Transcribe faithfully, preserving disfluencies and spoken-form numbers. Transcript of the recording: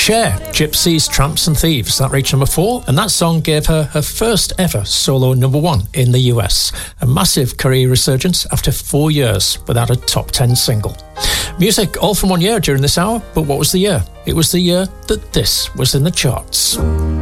Cher, Gypsies, Tramps and Thieves, that reached number four, and that song gave her her first ever solo number one in the U S. A massive career resurgence after four years without a top ten single. Music all from one year during this hour, but what was the year? It was the year that this was in the charts.